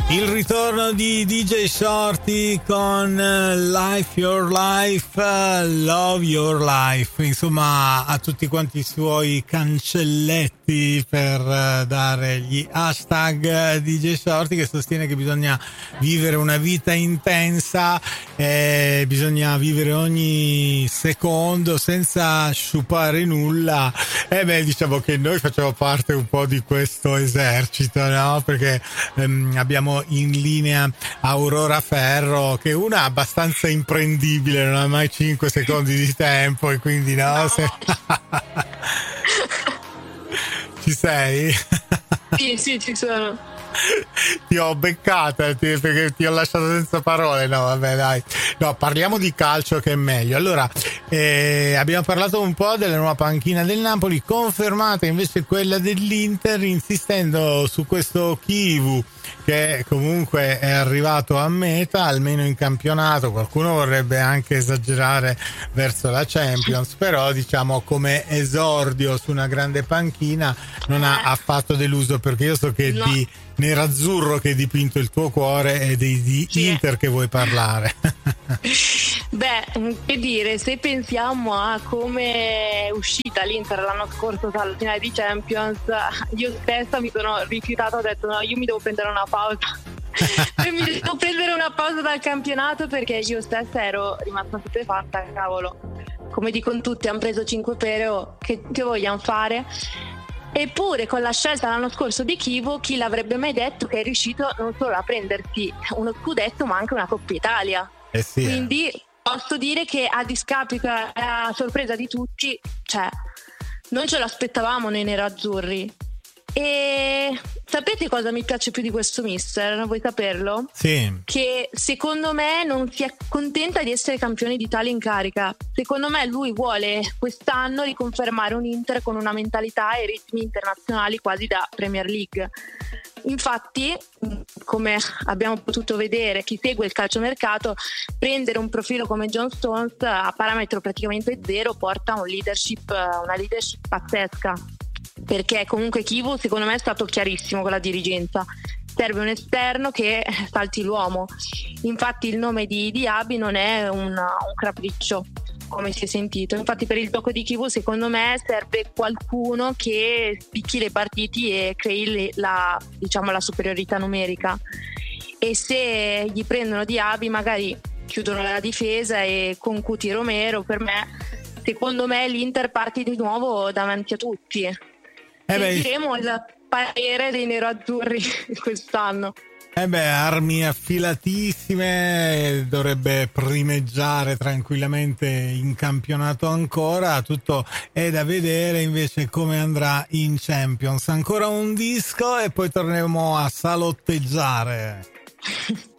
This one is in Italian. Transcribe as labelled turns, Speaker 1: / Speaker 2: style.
Speaker 1: Il ritorno di DJ Shorty con Life Your Life, Love Your Life, insomma a tutti quanti i suoi cancelletti per dare gli hashtag DJ Shorty, che sostiene che bisogna vivere una vita intensa, bisogna vivere ogni secondo senza sciupare nulla. E diciamo che noi facciamo parte un po' di questo esercito, no? Perché abbiamo in linea Aurora Ferro, che è una abbastanza imprendibile, non ha mai 5 secondi di tempo, e quindi no. Ci sei?
Speaker 2: Sì, ci sono.
Speaker 1: Ti ho beccata perché ti ho lasciato senza parole. No, vabbè, dai. No, parliamo di calcio, che è meglio. Allora, abbiamo parlato un po' della nuova panchina del Napoli, confermata invece quella dell'Inter, insistendo su questo Chivu, che comunque è arrivato a meta, almeno in campionato. Qualcuno vorrebbe anche esagerare verso la Champions, però diciamo come esordio su una grande panchina non ha affatto deluso, perché io so che
Speaker 2: No.
Speaker 1: di nerazzurro che hai dipinto il tuo cuore e di
Speaker 2: Sì.
Speaker 1: Inter che vuoi parlare.
Speaker 2: Beh, che dire, se pensiamo a come è uscita l'Inter l'anno scorso dalla finale di Champions, io stessa mi sono rifiutata, ho detto no, io mi devo prendere una pausa. Mi devo prendere una pausa dal campionato, perché io stessa ero rimasta stupefatta, cavolo. Come dicono tutti, hanno preso 5 pere, che vogliamo fare? Eppure con la scelta l'anno scorso di Chivu, chi l'avrebbe mai detto che è riuscito non solo a prendersi uno scudetto ma anche una Coppa Italia.
Speaker 1: Sì,
Speaker 2: Quindi posso dire che, a discapito, a sorpresa di tutti, cioè non ce l'aspettavamo noi nerazzurri. E sapete cosa mi piace più di questo mister? Vuoi saperlo?
Speaker 1: Sì.
Speaker 2: Che secondo me non si accontenta di essere campione d'Italia in carica. Secondo me lui vuole quest'anno riconfermare un Inter con una mentalità e ritmi internazionali quasi da Premier League. Infatti, come abbiamo potuto vedere, chi segue il calciomercato, prendere un profilo come John Stones a parametro praticamente zero porta una leadership pazzesca, perché comunque Chivu secondo me è stato chiarissimo con la dirigenza: serve un esterno che salti l'uomo. Infatti il nome di Diaby non è un capriccio, come si è sentito. Infatti per il gioco di Chivu secondo me serve qualcuno che spicchi le partiti e crei la superiorità numerica, e se gli prendono Diaby magari chiudono la difesa, e con Cuti Romero, secondo me l'Inter parte di nuovo davanti a tutti. Sentiremo il parere dei nerazzurri quest'anno.
Speaker 1: Armi affilatissime, dovrebbe primeggiare tranquillamente in campionato ancora. Tutto è da vedere invece come andrà in Champions. Ancora un disco e poi torneremo a salotteggiare.